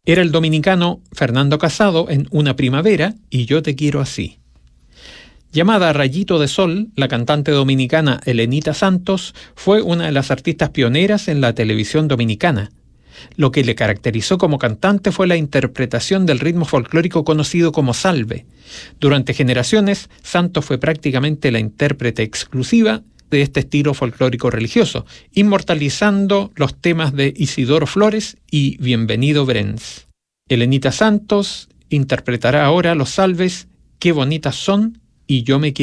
Era el dominicano Fernando Casado en Una primavera y Yo te quiero así. Llamada Rayito de Sol, la cantante dominicana Elenita Santos fue una de las artistas pioneras en la televisión dominicana. Lo que le caracterizó como cantante fue la interpretación del ritmo folclórico conocido como salve. Durante generaciones, Santos fue prácticamente la intérprete exclusiva de este estilo folclórico religioso, inmortalizando los temas de Isidoro Flores y Bienvenido Brens. Elenita Santos interpretará ahora los salves Qué bonitas son y Yo me quiero